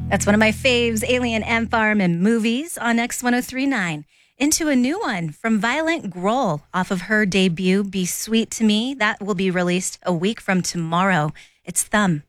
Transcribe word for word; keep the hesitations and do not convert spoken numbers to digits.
That's one of my faves, Alien Ant Farm and Movies on X one oh three point nine. Into a new one from Violent Grohl off of her debut, Be Sweet to Me. That will be released a week from tomorrow. It's Thumb.